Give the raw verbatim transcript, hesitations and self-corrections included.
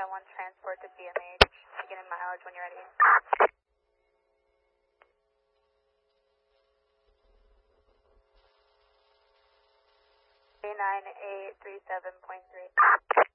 Delta one transport to C M H. Begin in mileage when you're ready. nine eight three seven point three.